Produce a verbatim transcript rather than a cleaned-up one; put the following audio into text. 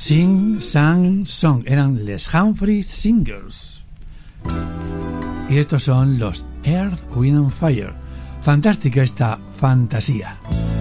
Sing, Sang, Song. Eran les Humphrey Singers. Y estos son los Earth, Wind and Fire. Fantástica esta fantasía.